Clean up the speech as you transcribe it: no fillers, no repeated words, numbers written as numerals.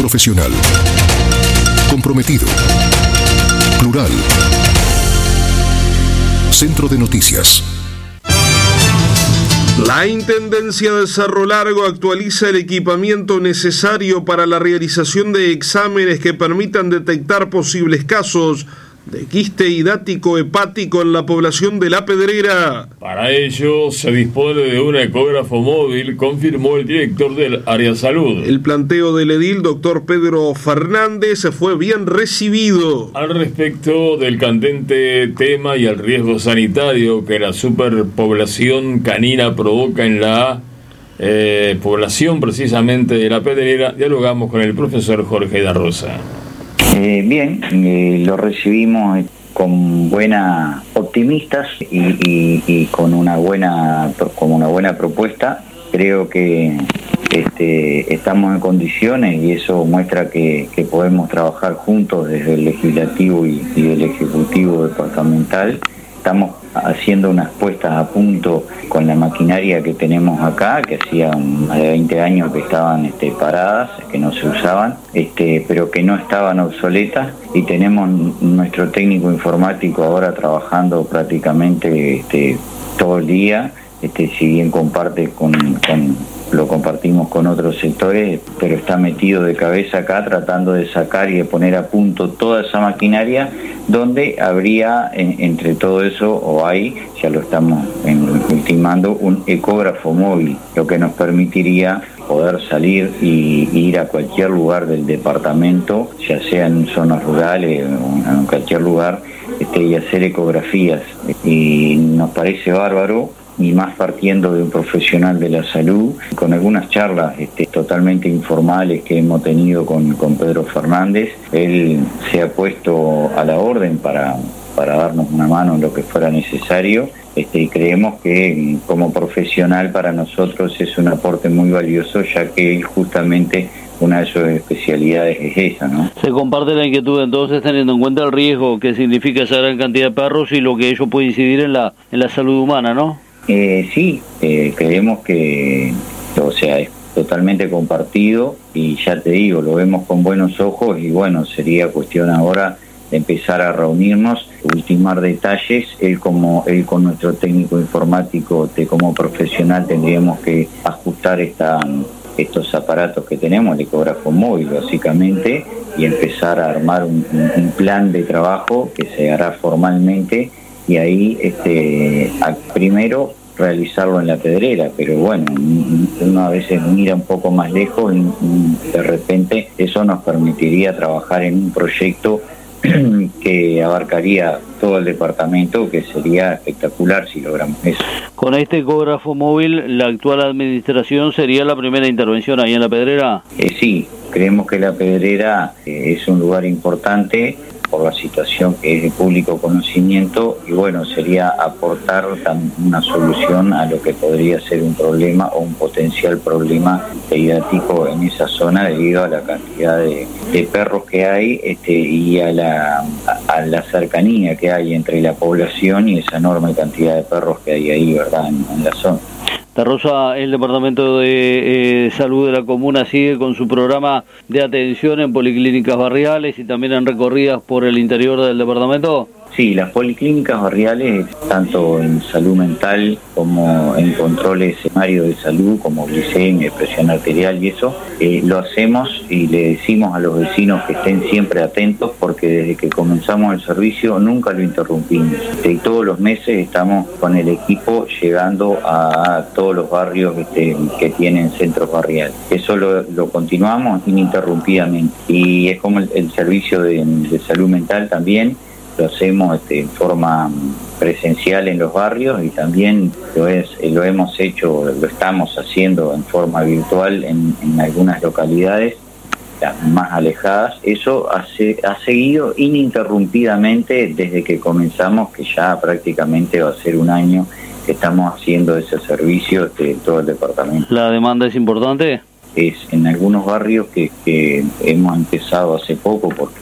Profesional. Comprometido. Plural. Centro de Noticias. La Intendencia de Cerro Largo actualiza el equipamiento necesario para la realización de exámenes que permitan detectar posibles casos de quiste hidático hepático en la población de La Pedrera. Para ello se dispone de un ecógrafo móvil, confirmó el director del área salud. El planteo del edil, doctor Pedro Fernández, fue bien recibido. Al respecto del candente tema y el riesgo sanitario que la superpoblación canina provoca en la población precisamente de La Pedrera, dialogamos con el profesor Jorge da Rosa. Bien, lo recibimos con optimistas y con una buena propuesta. Creo que estamos en condiciones y eso muestra que podemos trabajar juntos desde el legislativo y el ejecutivo departamental. Estamos haciendo unas puestas a punto con la maquinaria que tenemos acá, que hacía más de 20 años que estaban paradas, que no se usaban, pero que no estaban obsoletas, y tenemos nuestro técnico informático ahora trabajando prácticamente todo el día, si bien lo compartimos con otros sectores, pero está metido de cabeza acá tratando de sacar y de poner a punto toda esa maquinaria, donde habría entre todo eso, o hay, ya lo estamos ultimando, un ecógrafo móvil, lo que nos permitiría poder salir y ir a cualquier lugar del departamento, ya sea en zonas rurales o en cualquier lugar, y hacer ecografías. Y nos parece bárbaro, y más partiendo de un profesional de la salud, con algunas charlas totalmente informales que hemos tenido con Pedro Fernández. Él se ha puesto a la orden para darnos una mano en lo que fuera necesario, y creemos que como profesional para nosotros es un aporte muy valioso, ya que él justamente una de sus especialidades es esa, ¿no? Se comparte la inquietud entonces, teniendo en cuenta el riesgo que significa esa gran cantidad de perros y lo que ello puede incidir en la salud humana, ¿no? Sí, creemos que, es totalmente compartido, y ya te digo, lo vemos con buenos ojos, y bueno, sería cuestión ahora de empezar a reunirnos, ultimar detalles. Él con nuestro técnico informático, como profesional, tendríamos que ajustar estos aparatos que tenemos, el ecógrafo móvil básicamente, y empezar a armar un plan de trabajo que se hará formalmente, y ahí primero realizarlo en La Pedrera, pero bueno, uno a veces mira un poco más lejos y de repente eso nos permitiría trabajar en un proyecto que abarcaría todo el departamento, que sería espectacular si logramos eso. Con este ecógrafo móvil, ¿la actual administración sería la primera intervención ahí en La Pedrera? Sí, creemos que La Pedrera es un lugar importante por la situación que es de público conocimiento, y bueno, sería aportar una solución a lo que podría ser un problema o un potencial problema hidático en esa zona, debido a la cantidad de perros que hay, y a la cercanía que hay entre la población y esa enorme cantidad de perros que hay ahí, ¿verdad?, en la zona. Da Rosa, el Departamento de Salud de la Comuna sigue con su programa de atención en policlínicas barriales y también en recorridas por el interior del departamento. Sí, las policlínicas barriales, tanto en salud mental como en controles primarios de salud, como glicemia, presión arterial y eso, lo hacemos y le decimos a los vecinos que estén siempre atentos, porque desde que comenzamos el servicio nunca lo interrumpimos. Y todos los meses estamos con el equipo llegando a todos los barrios que tienen centros barriales. Eso lo continuamos ininterrumpidamente. Y es como el servicio de salud mental también. Lo hacemos en forma presencial en los barrios, y también lo estamos haciendo en forma virtual en algunas localidades más alejadas. Eso ha seguido ininterrumpidamente desde que comenzamos, que ya prácticamente va a ser un año que estamos haciendo ese servicio en todo el departamento. ¿La demanda es importante? Es en algunos barrios que hemos empezado hace poco, porque